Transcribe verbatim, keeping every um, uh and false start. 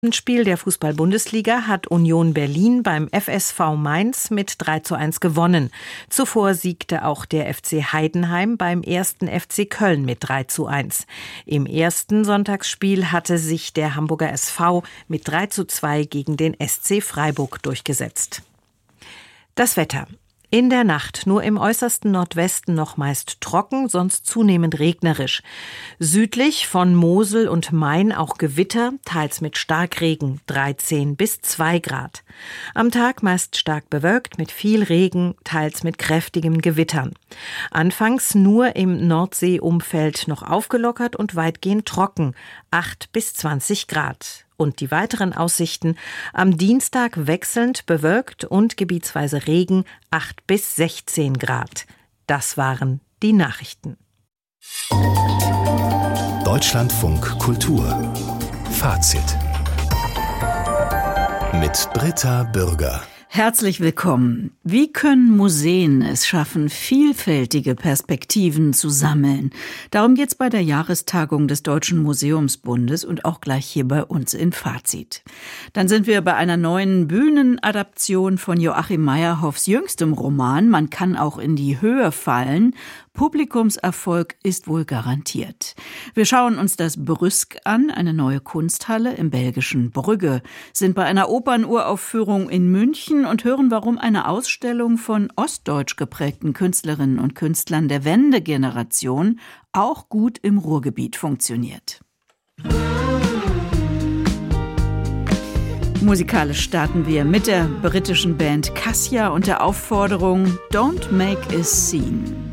Im Spiel der Fußball-Bundesliga hat Union Berlin beim F S V Mainz mit drei zu eins gewonnen. Zuvor siegte auch der F C Heidenheim beim ersten F C Köln mit drei zu eins. Im ersten Sonntagsspiel hatte sich der Hamburger S V mit drei zu zwei gegen den S C Freiburg durchgesetzt. Das Wetter. In der Nacht nur im äußersten Nordwesten noch meist trocken, sonst zunehmend regnerisch. Südlich von Mosel und Main auch Gewitter, teils mit Starkregen, dreizehn bis zwei Grad. Am Tag meist stark bewölkt mit viel Regen, teils mit kräftigem Gewittern. Anfangs nur im Nordseeumfeld noch aufgelockert und weitgehend trocken, acht bis zwanzig Grad. Und die weiteren Aussichten: am Dienstag wechselnd bewölkt und gebietsweise Regen, acht bis sechzehn Grad. Das waren die Nachrichten. Deutschlandfunk Kultur. Fazit mit Britta Bürger. Herzlich willkommen. Wie können Museen es schaffen, vielfältige Perspektiven zu sammeln? Darum geht's bei der Jahrestagung des Deutschen Museumsbundes und auch gleich hier bei uns in Fazit. Dann sind wir bei einer neuen Bühnenadaption von Joachim Meyerhoffs jüngstem Roman Man kann auch in die Höhe fallen. Publikumserfolg ist wohl garantiert. Wir schauen uns das Brüsk an, eine neue Kunsthalle im belgischen Brügge, sind bei einer Opernuraufführung in München und hören, warum eine Ausstellung von ostdeutsch geprägten Künstlerinnen und Künstlern der Wendegeneration auch gut im Ruhrgebiet funktioniert. Musikalisch starten wir mit der britischen Band Cassia und der Aufforderung Don't Make a Scene.